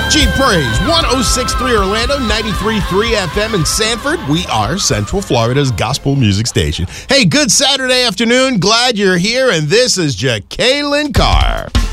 Jeep Praise, 106.3 Orlando, 93.3 FM in Sanford. We are Central Florida's gospel music station. Hey, good Saturday afternoon. Glad you're here, and this is Jacqueline Carr.